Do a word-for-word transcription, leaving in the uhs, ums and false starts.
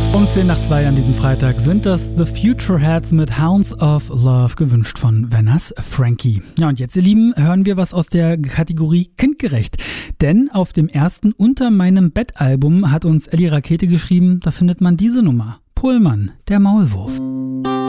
Um zehn nach zwei an diesem Freitag sind das The Futureheads mit Hounds of Love, gewünscht von Vanners Frankie. Ja, und jetzt, ihr Lieben, hören wir was aus der Kategorie Kindgerecht. Denn auf dem ersten Unter meinem Bett-Album hat uns Ellie Rakete geschrieben, da findet man diese Nummer. Pohlmann, der Maulwurf.